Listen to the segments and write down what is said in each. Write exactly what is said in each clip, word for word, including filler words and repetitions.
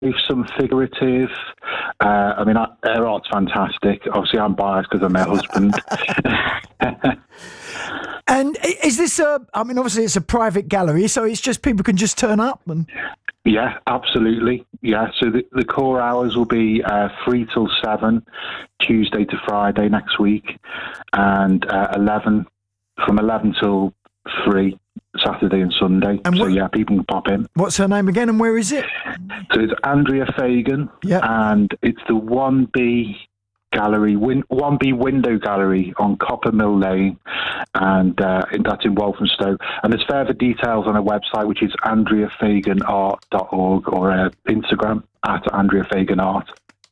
some figurative. Uh, I mean, I, her art's fantastic. Obviously, I'm biased because I'm her husband. And is this a, I mean, obviously it's a private gallery, so it's just people can just turn up and... Yeah, absolutely. Yeah, so the, the core hours will be uh, three till seven, Tuesday to Friday next week, and uh, eleven from eleven till three, Saturday and Sunday. And so what, yeah, people can pop in. What's her name again, and where is it? So it's Andrea Fagan, yeah, and it's the one B Gallery, win, one B Window Gallery on Copper Mill Lane, and uh, that's in Walthamstow. And there's further details on our website, which is andrea fagan art dot org, or uh, Instagram at andrea fagan art.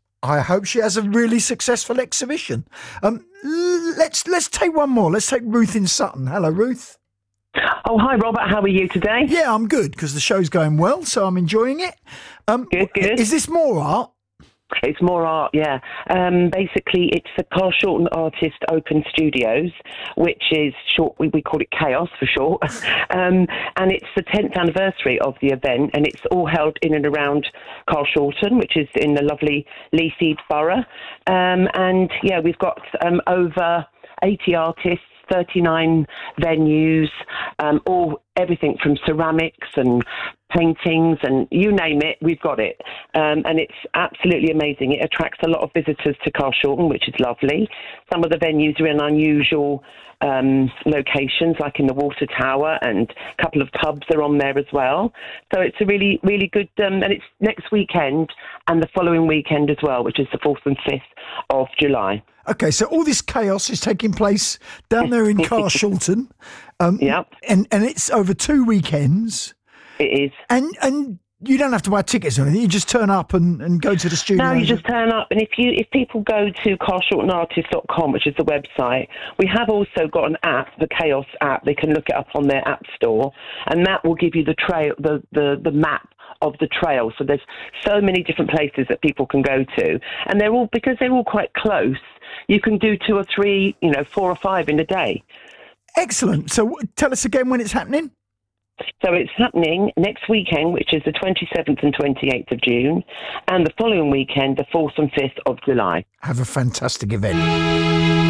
I hope she has a really successful exhibition. Um, let's let's take one more. Let's take Ruth in Sutton. Hello, Ruth. Oh, hi, Robert. How are you today? Yeah, I'm good because the show's going well, so I'm enjoying it. Um, good, good. Is this more art? It's more art, yeah. Um, basically, it's the Carl Shorten Artist Open Studios, which is short. We, we call it Chaos for short. um, and it's the tenth anniversary of the event, and it's all held in and around Carl Shorten, which is in the lovely Leaseed Borough. Um, and yeah, we've got um, over eighty artists, thirty-nine venues, um, all everything from ceramics and paintings and you name it, we've got it. Um, and it's absolutely amazing. It attracts a lot of visitors to Carl Shorten, which is lovely. Some of the venues are in unusual um, locations, like in the Water Tower, and a couple of pubs are on there as well. So it's a really, really good, um, and it's next weekend and the following weekend as well, which is the fourth and fifth of July. Okay, so all this chaos is taking place down there in Carl Shorten. Um, yep. And, and it's over two weekends. It is. And and you don't have to buy tickets or anything. You just turn up and, and go to the studio. No, you just turn up. And if you if people go to carl shorten artist dot com, which is the website, we have also got an app, the Chaos app. They can look it up on their app store, and that will give you the trail, the, the, the map of the trail. So there's so many different places that people can go to. And they're all, because they're all quite close, you can do two or three, you know, four or five in a day. Excellent. So tell us again when it's happening. So it's happening next weekend, which is the twenty-seventh and twenty-eighth of June, and the following weekend, the fourth and fifth of July. Have a fantastic event.